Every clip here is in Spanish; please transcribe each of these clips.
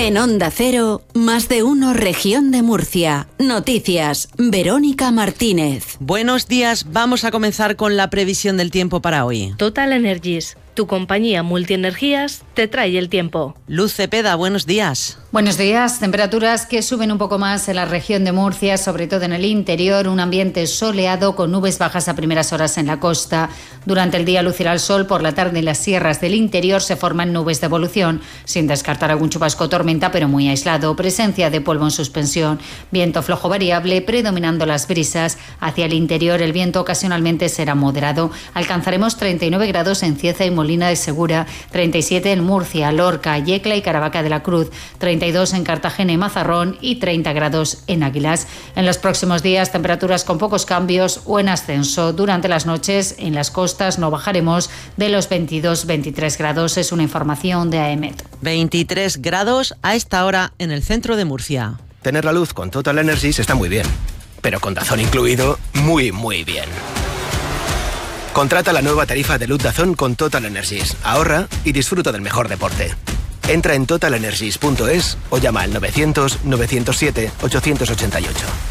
En Onda Cero, Más de Uno Región de Murcia. Noticias, Verónica Martínez. Buenos días, vamos a comenzar con la previsión del tiempo para hoy. Total Energies, tu compañía multienergías, te trae el tiempo. Luz Cepeda, buenos días. Buenos días, temperaturas que suben un poco más en la región de Murcia, sobre todo en el interior, un ambiente soleado con nubes bajas a primeras horas en la costa. Durante el día lucirá el sol, por la tarde en las sierras del interior se forman nubes de evolución, sin descartar algún chubasco o tormenta, pero muy aislado. Presencia de polvo en suspensión, viento flojo variable, predominando las brisas. Hacia el interior el viento ocasionalmente será moderado. Alcanzaremos 39 grados en Cieza y Molina de Segura, 37 en Murcia, Lorca, Yecla y Caravaca de la Cruz, 32 en Cartagena y Mazarrón y 30 grados en Águilas. En los próximos días temperaturas con pocos cambios o en ascenso. Durante las noches en las costas no bajaremos de los 22-23 grados. Es una información de AEMET. 23 grados a esta hora en el centro de Murcia. Tener la luz con Total Energies está muy bien, pero con Dazón incluido, muy bien. Contrata la nueva tarifa de luz Dazón con Total Energies. Ahorra y disfruta del mejor deporte. Entra en totalenergies.es o llama al 900-907-888.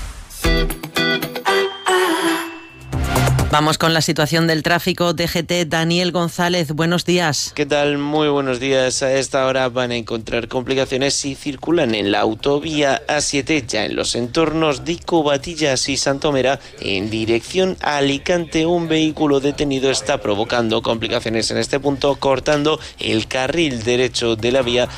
Vamos con la situación del tráfico. DGT, Daniel González, buenos días. ¿Qué tal? Muy buenos días. A esta hora van a encontrar complicaciones si circulan en la autovía A7, ya en los entornos de Covatillas y Santomera, en dirección a Alicante. Un vehículo detenido está provocando complicaciones en este punto, cortando el carril derecho de la vía